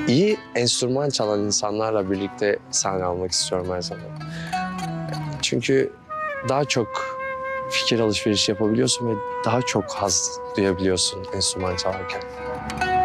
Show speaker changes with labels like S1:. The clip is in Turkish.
S1: iyi enstrüman çalan insanlarla birlikte sahne almak istiyorum her zaman. Çünkü daha çok fikir alışverişi yapabiliyorsun ve daha çok haz duyabiliyorsun enstrüman çalarken.